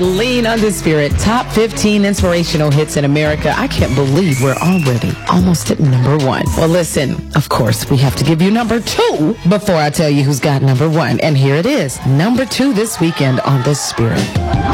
Lean on the Spirit, top 15 inspirational hits in America. I can't believe we're already almost at number 1. Well, listen, of course, we have to give you number 2 before I tell you who's got number 1. And here it is, number 2 this weekend on The Spirit.